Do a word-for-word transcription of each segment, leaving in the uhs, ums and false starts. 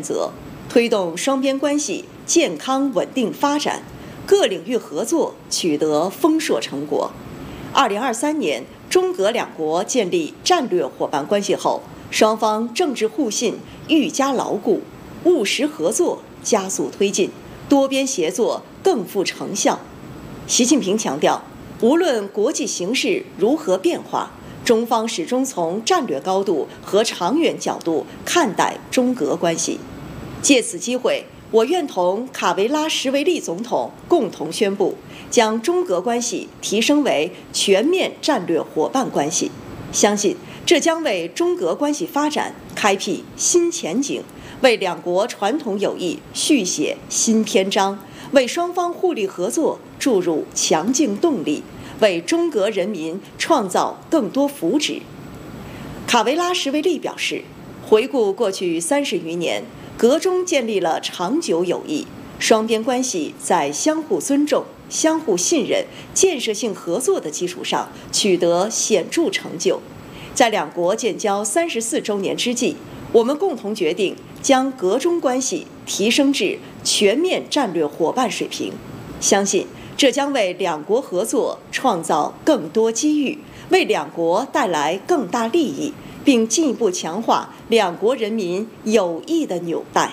则，推动双边关系健康稳定发展，各领域合作取得丰硕成果。二零二三年，中俄两国建立战略伙伴关系后，双方政治互信愈加牢固，务实合作加速推进，多边协作更富成效。习近平强调，无论国际形势如何变化，中方始终从战略高度和长远角度看待中俄关系。借此机会，我愿同卡维拉什维利总统共同宣布，将中俄关系提升为全面战略伙伴关系。相信这将为中俄关系发展开辟新前景，为两国传统友谊续写新篇章，为双方互利合作注入强劲动力，为中俄人民创造更多福祉。卡维拉什维利表示，回顾过去三十余年，俄中建立了长久友谊，双边关系在相互尊重、相互信任、建设性合作的基础上取得显著成就。在两国建交三十四周年之际，我们共同决定将俄中关系提升至全面战略伙伴水平。相信这将为两国合作创造更多机遇，为两国带来更大利益，并进一步强化两国人民友谊的纽带。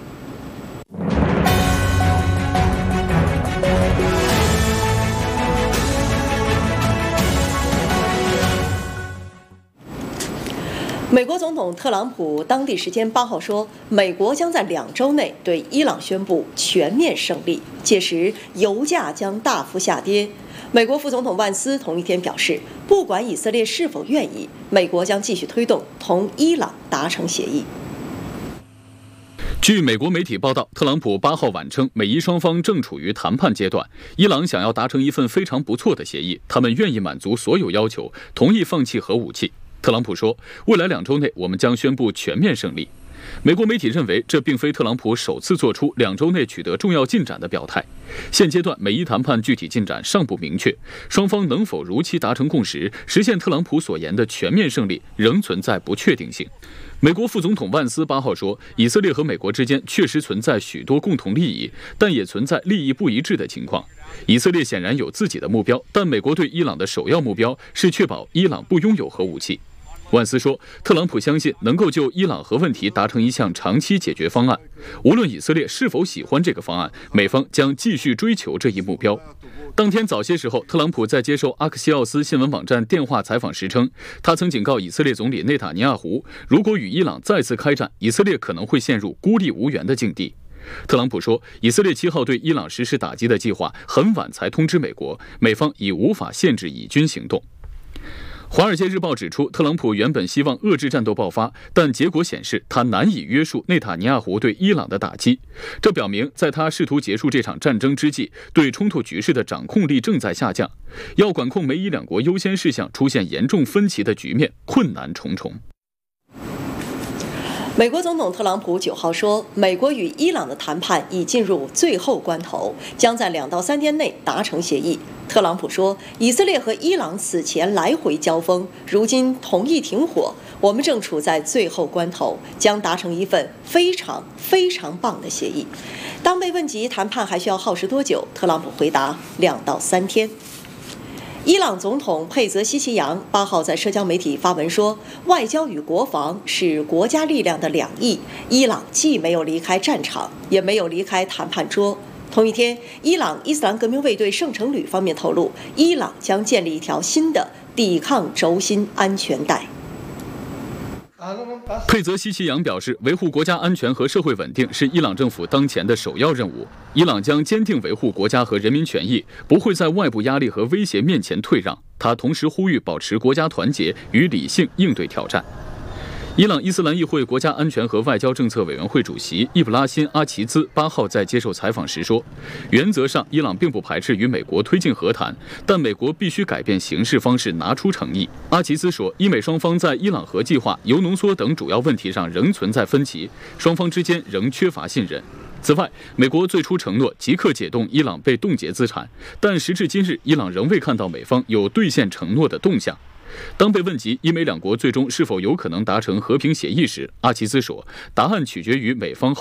美国总统特朗普当地时间八号说，美国将在两周内对伊朗宣布全面胜利，届时油价将大幅下跌。美国副总统万斯同一天表示，不管以色列是否愿意，美国将继续推动同伊朗达成协议。 据美国媒体报道，特朗普八号晚称，美伊双方正处于谈判阶段，伊朗想要达成一份非常不错的协议，他们愿意满足所有要求，同意放弃核武器。特朗普说，未来两周内我们将宣布全面胜利。美国媒体认为，这并非特朗普首次做出两周内取得重要进展的表态。现阶段，美伊谈判具体进展尚不明确，双方能否如期达成共识，实现特朗普所言的全面胜利，仍存在不确定性。美国副总统万斯八号说，以色列和美国之间确实存在许多共同利益，但也存在利益不一致的情况。以色列显然有自己的目标，但美国对伊朗的首要目标是确保伊朗不拥有核武器。万斯说，特朗普相信能够就伊朗核问题达成一项长期解决方案，无论以色列是否喜欢这个方案，美方将继续追求这一目标。当天早些时候，特朗普在接受阿克西奥斯新闻网站电话采访时称，他曾警告以色列总理内塔尼亚胡，如果与伊朗再次开战，以色列可能会陷入孤立无援的境地。特朗普说，以色列七号对伊朗实施打击的计划很晚才通知美国，美方已无法限制以军行动。《华尔街日报》指出，特朗普原本希望遏制战斗爆发，但结果显示他难以约束内塔尼亚胡对伊朗的打击。这表明，在他试图结束这场战争之际，对冲突局势的掌控力正在下降。要管控美伊两国优先事项出现严重分歧的局面，困难重重。 美国总统特朗普九号说，美国与伊朗的谈判已进入最后关头，将在两到三天内达成协议。特朗普说，以色列和伊朗此前来回交锋，如今同意停火，我们正处在最后关头，将达成一份非常非常棒的协议。当被问及谈判还需要耗时多久，特朗普回答，两到三天。伊朗总统佩泽西奇扬八号在社交媒体发文说，外交与国防是国家力量的两翼，伊朗既没有离开战场，也没有离开谈判桌。同一天，伊朗伊斯兰革命卫队圣城旅方面透露，伊朗将建立一条新的抵抗轴心安全带。 佩泽西奇扬表示，维护国家安全和社会稳定是伊朗政府当前的首要任务。伊朗将坚定维护国家和人民权益，不会在外部压力和威胁面前退让。他同时呼吁保持国家团结与理性应对挑战。伊朗伊斯兰议会国家安全和外交政策委员会主席伊布拉辛·阿齐兹八号在接受采访时说，原则上伊朗并不排斥与美国推进和谈，但美国必须改变行事方式，拿出诚意。阿齐兹说，伊美双方在伊朗核计划、铀浓缩等主要问题上仍存在分歧，双方之间仍缺乏信任。此外，美国最初承诺即刻解冻伊朗被冻结资产，但时至今日，伊朗仍未看到美方有兑现承诺的动向。当被问及伊美两国最终是否有可能达成和平协议时，阿齐兹说，答案取决于美方后